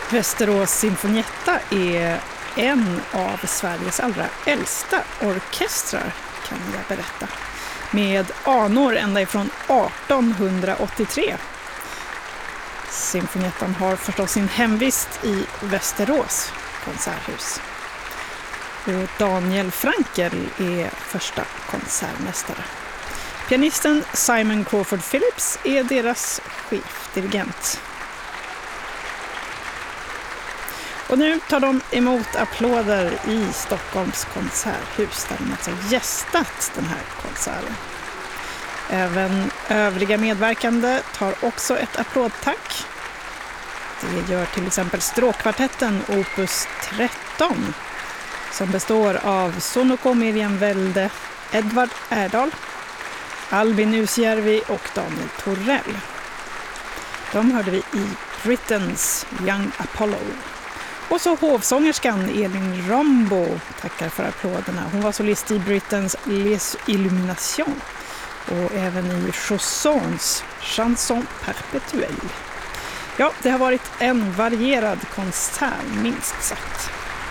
Västerås Sinfonietta är en av Sveriges allra äldsta orkestrar, kan jag berätta. Med anor ända ifrån 1883. Sinfoniettan har förstås sin hemvist i Västerås konserthus. Och Daniel Frankel är första konsertmästare. Pianisten Simon Crawford Phillips är deras chefdirigent. Och nu tar de emot applåder i Stockholms konserthus där de alltså gästat den här konserten. Även övriga medverkande tar också ett applådtack. Det gör till exempel stråkkvartetten Opus 13 som består av Sonoko Miriam Welde, Edvard Erdal, Albin Usjärvi och Daniel Torell. De hörde vi i Britain's Young Apollo. Och så hovsångerskan Elin Rambo tackar för applåderna. Hon var solist i Britain's Les Illuminations och även i Chaussons Chanson Perpetuelle. Ja, det har varit en varierad konsert minst sagt.